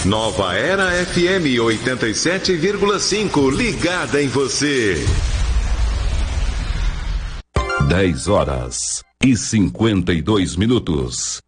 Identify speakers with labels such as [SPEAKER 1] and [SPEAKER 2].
[SPEAKER 1] Nova Era FM 87,5, ligada em você.
[SPEAKER 2] 10 horas e 52 minutos.